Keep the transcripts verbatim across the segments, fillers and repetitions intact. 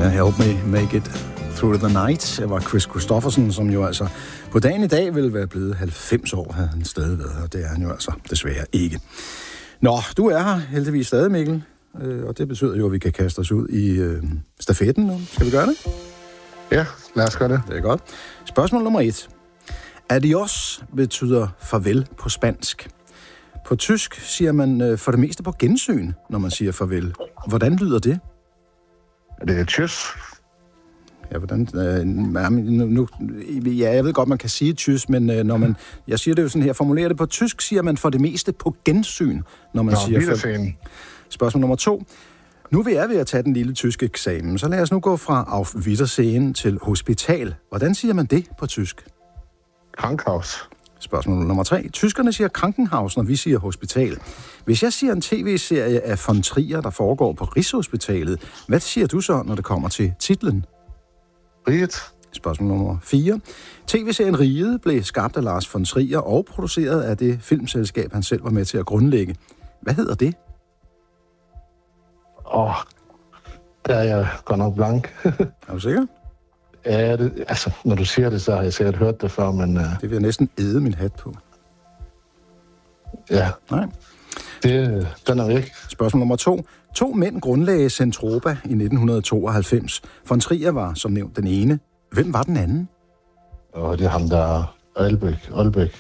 Ja, Help Me Make It Through the Night. Det var Chris Christopherson, som jo altså på dagen i dag ville være blevet halvfems år, havde han stadig været, og det er han jo altså desværre ikke. Nå, du er her heldigvis stadig, Mikkel, og det betyder jo, at vi kan kaste os ud i øh, stafetten nu. Skal vi gøre det? Ja, lad os gøre det. Det er godt. Spørgsmål nummer et. Adios betyder farvel på spansk. På tysk siger man øh, for det meste på gensyn, når man siger farvel. Hvordan lyder det? Det er tjøs. Ja, hvordan, øh, nu, nu, ja, jeg ved godt, man kan sige tjøs, men øh, når man, jeg siger det jo sådan her, formulerer det på tysk, siger man for det meste på gensyn, når man Nå, siger farvel. Spørgsmål nummer to. Nu vil jeg ved at tage den lille tyske eksamen, så lad os nu gå fra auf Wiedersehen til hospital. Hvordan siger man det på tysk? Krankhaus. Spørgsmål nummer tre. Tyskerne siger Krankenhaus, når vi siger hospital. Hvis jeg siger en tv-serie af von Trier, der foregår på Rigshospitalet, hvad siger du så, når det kommer til titlen? Riget. Spørgsmål nummer fire. tv-serien Riget blev skabt af Lars von Trier og produceret af det filmselskab, han selv var med til at grundlægge. Hvad hedder det? Åh, oh, der er jeg godt nok blank. Er du sikker? Ja, det, altså, når du siger det, så har jeg sikkert hørt det før, men... Uh... Det vil jeg næsten æde min hat på. Ja. Nej. Det, den er væk. Spørgsmål nummer to. To mænd grundlagde Zentropa i nitten tooghalvfems. Von Trier var, som nævnt, den ene. Hvem var den anden? Og det er ham, der er Aalbæk. Aalbæk.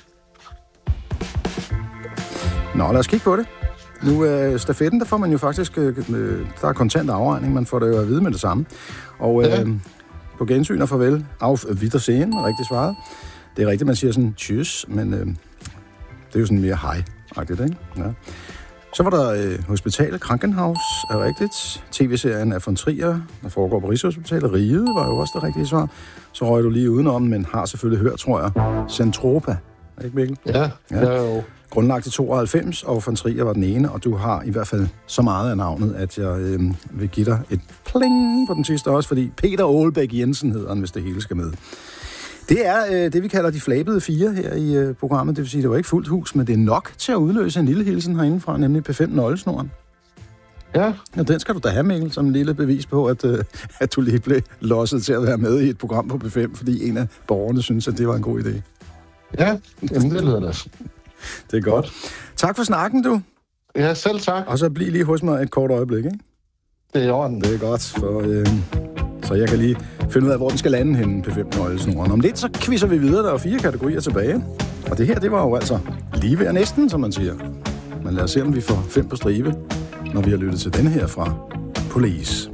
Nå, lad os kigge på det. Nu øh, stafetten, der får man jo faktisk... Øh, der er kontant afregning, man får det jo at vide med det samme. Og... Øh, ja. På gensyn og farvel. Auf Wiedersehen, rigtig svaret. Det er rigtigt, man siger sådan tjøs, men øh, det er jo sådan mere hej-agtigt, ikke? Ja. Så var der øh, hospitalet, Krankenhaus, er rigtigt. tv-serien af von Trier, der foregår på Rigshospitalet. Riget var jo også det rigtige svar. Så røg du lige udenom, men har selvfølgelig hørt, tror jeg, Zentropa. Ikke, Mikkel? Ja, ja. ja jo. Grundlagt i tooghalvfems, og von Trier var den ene, og du har i hvert fald så meget af navnet, at jeg øh, vil give dig et pling på den sidste også, fordi Peter Aalbæk Jensen hedder han, hvis det hele skal med. Det er øh, det, vi kalder de flabede fire her i øh, programmet. Det vil sige, det var ikke fuldt hus, men det er nok til at udløse en lille hilsen herindefra, nemlig P fem nøglesnoren. Ja. Og den skal du da have, Mikkel, som en lille bevis på, at, øh, at du lige blev losset til at være med i et program på P fem, fordi en af borgerne synes, at det var en god idé. Ja, jamen, det lyder det. Det er godt. Tak for snakken, du. Ja, selv tak. Og så bliv lige hos mig et kort øjeblik, ikke? Det er i orden. Det er godt, for, øh, så jeg kan lige finde ud af, hvor den skal lande henne, P fem nøglesnoren. Om lidt, så quizzer vi videre. Der er fire kategorier tilbage. Og det her, det var jo altså lige ved næsten, som man siger. Men lad os se, om vi får fem på stribe, når vi har lyttet til den her fra Police.